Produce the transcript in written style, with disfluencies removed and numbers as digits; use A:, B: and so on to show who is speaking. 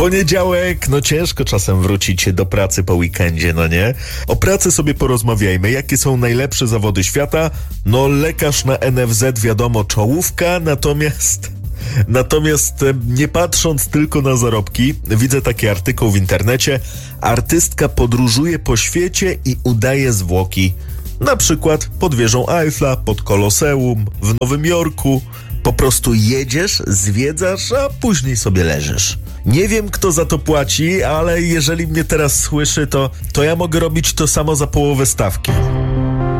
A: Poniedziałek, no ciężko czasem wrócić do pracy po weekendzie, no nie? O pracy sobie porozmawiajmy. Jakie są najlepsze zawody świata? No lekarz na NFZ wiadomo czołówka, Natomiast nie patrząc tylko na zarobki, widzę taki artykuł w internecie. Artystka podróżuje po świecie i udaje zwłoki. Na przykład pod wieżą Eiffla, pod Koloseum, w Nowym Jorku. Po prostu jedziesz, zwiedzasz, a później sobie leżysz. Nie wiem, kto za to płaci, ale jeżeli mnie teraz słyszy, to ja mogę robić to samo za połowę stawki.